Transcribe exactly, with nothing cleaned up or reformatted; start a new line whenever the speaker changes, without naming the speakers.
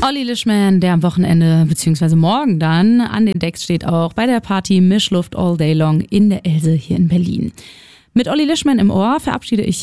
Olli Lischman, der am Wochenende bzw. morgen dann an den Decks steht, auch bei der Party Mischluft All Day Long in der Else hier in Berlin. Mit Olli Lischman im Ohr verabschiede ich